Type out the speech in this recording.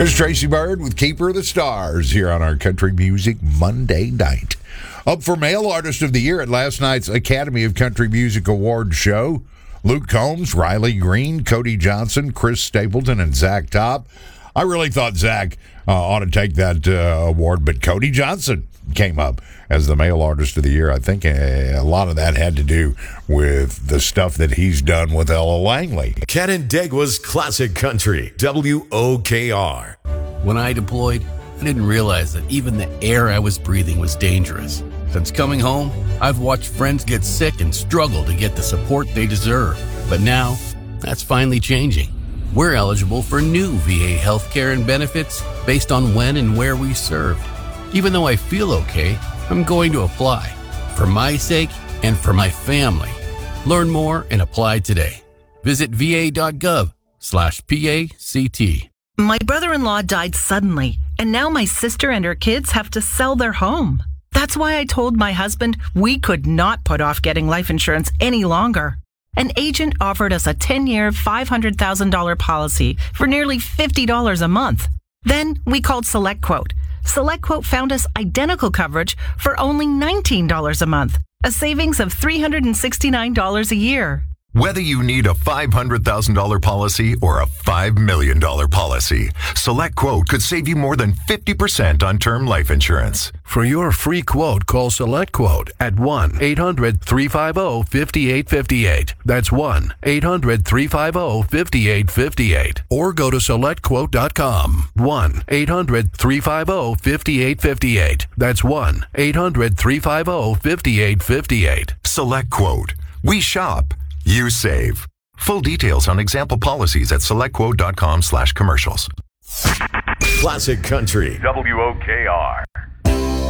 There's Tracy Byrd with Keeper of the Stars here on our Country Music Monday night. Up for Male Artist of the Year at last night's Academy of Country Music Awards show. Luke Combs, Riley Green, Cody Johnson, Chris Stapleton, and Zach Top. I really thought Zach ought to take that award, but Cody Johnson came up as the Male Artist of the Year. I think a lot of that had to do with the stuff that he's done with Ella Langley. Canandaigua's Classic Country, WOKR. When I deployed, I didn't realize that even the air I was breathing was dangerous. Since coming home, I've watched friends get sick and struggle to get the support they deserve. But now, that's finally changing. We're eligible for new VA healthcare and benefits based on when and where we served. Even though I feel okay, I'm going to apply. For my sake and for my family. Learn more and apply today. Visit va.gov/PACT. My brother-in-law died suddenly, and now my sister and her kids have to sell their home. That's why I told my husband we could not put off getting life insurance any longer. An agent offered us a 10-year, $500,000 policy for nearly $50 a month. Then we called SelectQuote. SelectQuote found us identical coverage for only $19 a month, a savings of $369 a year. Whether you need a $500,000 policy or a $5 million policy, SelectQuote could save you more than 50% on term life insurance. For your free quote, call SelectQuote at 1-800-350-5858. That's 1-800-350-5858. Or go to SelectQuote.com. 1-800-350-5858. That's 1-800-350-5858. SelectQuote. We shop. You save. Full details on example policies at selectquote.com/commercials. Classic Country, WOKR.